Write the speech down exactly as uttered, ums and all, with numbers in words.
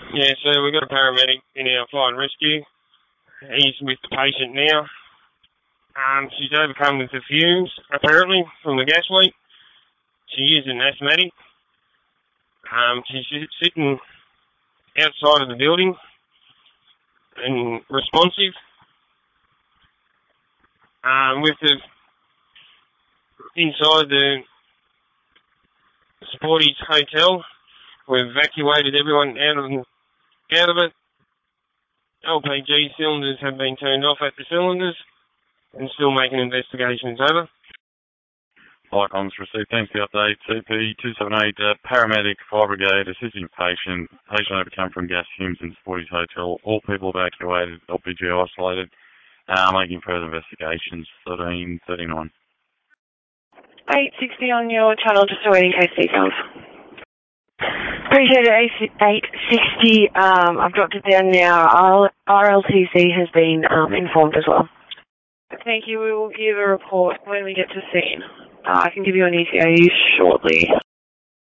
Yeah, so we've got a paramedic in our fire and rescue. He's with the patient now. Um, she's overcome with the fumes, apparently, from the gas leak. She is an asthmatic. Um, she's sitting outside of the building and responsive. Um, with the inside the Sporty's hotel, we've evacuated everyone out of out of it. L P G cylinders have been turned off at the cylinders and still making investigations. Over. Flight comms received. Thanks for the update. C P two seven eight, uh, paramedic, fire brigade, assisting patient. Patient overcome from gas fumes in Sporty's hotel. All people evacuated, L P G isolated. Uh, making further investigations. thirteen thirty-nine. eight sixty on your channel, just awaiting case details. Appreciate it, eight sixty. Um, I've dropped it down now. R L T C has been um, informed as well. Thank you. We will give a report when we get to scene. Uh, I can give you an E T A shortly.